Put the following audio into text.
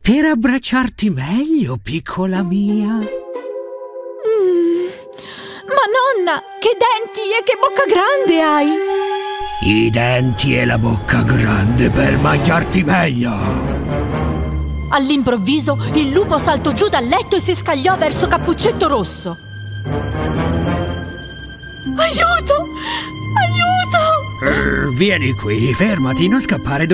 Per abbracciarti meglio, piccola mia. Ma nonna, che denti e che bocca grande hai! I denti e la bocca grande per mangiarti meglio. All'improvviso il lupo saltò giù dal letto e si scagliò verso Cappuccetto Rosso. Aiuto! Aiuto! Vieni qui, fermati, non scappare.